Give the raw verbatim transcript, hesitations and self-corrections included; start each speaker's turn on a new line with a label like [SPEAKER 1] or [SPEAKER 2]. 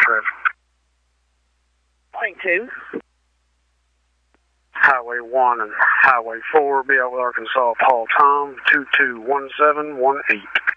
[SPEAKER 1] traffic.
[SPEAKER 2] Point two.
[SPEAKER 1] Highway one and Highway four, Beale, Arkansas, Paul Tom, two two one seven one eight.